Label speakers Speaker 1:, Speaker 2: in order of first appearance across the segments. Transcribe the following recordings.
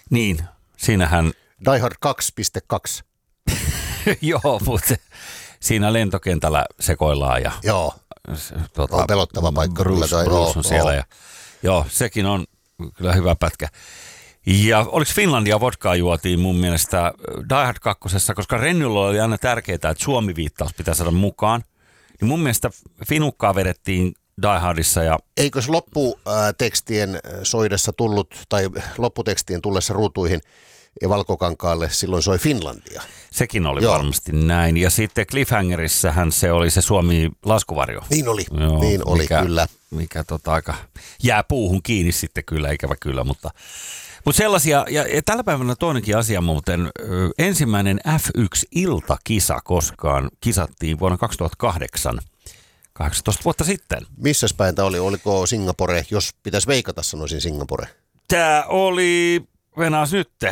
Speaker 1: Niin, siinähän...
Speaker 2: Die Hard 2.2.
Speaker 1: Joo, mutta siinä lentokentällä sekoillaan ja...
Speaker 2: Joo, on pelottava paikka.
Speaker 1: Bruce on siellä ja... Joo, sekin on kyllä hyvä pätkä. Ja oliko Finlandia vodkaa juotiin mun mielestä Die Hard 2, koska Rennyllä oli aina tärkeää, että Suomi-viittaus pitää saada mukaan. Niin mun mielestä finukkaa vedettiin Die Hardissa. Ja...
Speaker 2: Eikös lopputekstien soidessa tullut, tai lopputekstien tullessa ruutuihin ja Valkokankaalle silloin soi Finlandia?
Speaker 1: Sekin oli varmasti näin. Ja sitten Cliffhangerissähän se oli se Suomi-laskuvarjo.
Speaker 2: Niin oli, niin oli kyllä.
Speaker 1: Mikä aika jää puuhun kiinni sitten kyllä, ikävä kyllä, mutta sellaisia, ja tällä päivänä toinenkin asia muuten, ensimmäinen F1-iltakisa koskaan kisattiin vuonna 2008, 18 vuotta sitten.
Speaker 2: Missäs päin tämä oli? Oliko Singapore? Jos pitäisi veikata, sanoisin Singapore.
Speaker 1: Tämä oli, venaas nytte,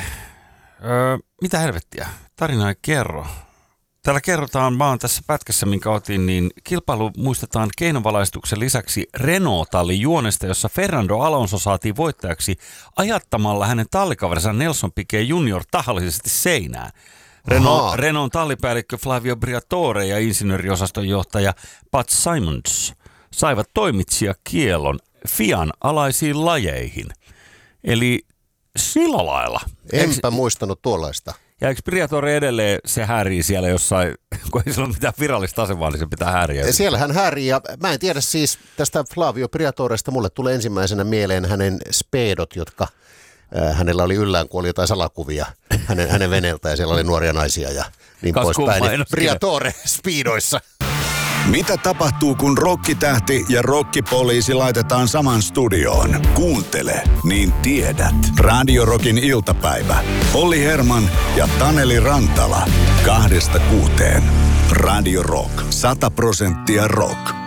Speaker 1: mitä helvettiä, tarina ei kerro. Täällä kerrotaan vaan tässä pätkässä, minkä otin, niin kilpailu muistetaan keinovalaistuksen lisäksi Renault-tallin juonesta, jossa Fernando Alonso saatiin voittajaksi ajattamalla hänen tallikaverinsa Nelson Piquet Junior tahallisesti seinään. Renault tallipäällikkö Flavio Briatore ja insinööriosaston johtaja Pat Simons saivat toimitsijakiellon FIAn alaisiin lajeihin. Eli sillä lailla.
Speaker 2: Enpä muistanut tuollaista.
Speaker 1: Ja eikö Briatore edelleen se häärii siellä jossain, kun ei sillä ole mitään virallista asemaa, niin se pitää hääriä.
Speaker 2: Siellä hän häärii ja mä en tiedä siis tästä Flavio Briatoresta, mulle tulee ensimmäisenä mieleen hänen speedot, jotka hänellä oli yllään, kun oli jotain salakuvia hänen veneeltä ja siellä oli nuoria naisia ja niin poispäin. Briatore speedoissa.
Speaker 3: Mitä tapahtuu, kun rokkitähti ja rokkipoliisi laitetaan saman studioon? Kuuntele, niin tiedät. Radio Rockin iltapäivä. Olli Herman ja Taneli Rantala. 2–6. Radio Rock. 100% rock.